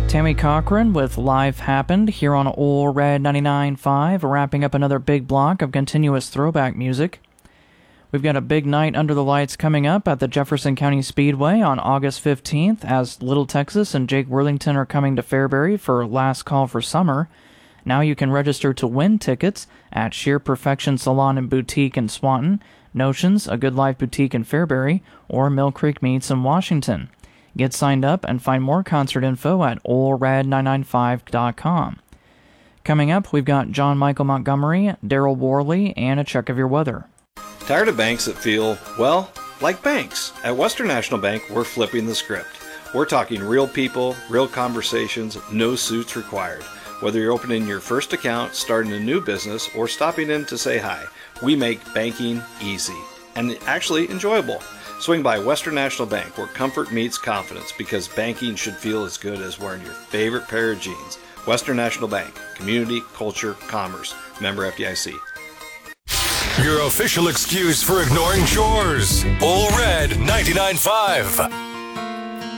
Tammy Cochran with Life Happened here on Ole Red 99.5, wrapping up another big block of continuous throwback music. We've got a big night under the lights coming up at the Jefferson County Speedway on August 15th as Little Texas and Jake Worthington are coming to Fairbury for Last Call for Summer. Now you can register to win tickets at Sheer Perfection Salon and Boutique in Swanton, Notions, A Good Life Boutique in Fairbury, or Mill Creek Meats in Washington. Get signed up and find more concert info at olrad995.com. Coming up, we've got John Michael Montgomery, Daryl Worley, and a check of your weather. Tired of banks that feel, well, like banks? At Western National Bank, we're flipping the script. We're talking real people, real conversations, no suits required. Whether you're opening your first account, starting a new business, or stopping in to say hi, we make banking easy and actually enjoyable. Swing by Western National Bank, where comfort meets confidence, because banking should feel as good as wearing your favorite pair of jeans. Western National Bank. Community, culture, commerce. Member FDIC. Your official excuse for ignoring chores. Ole Red 99.5.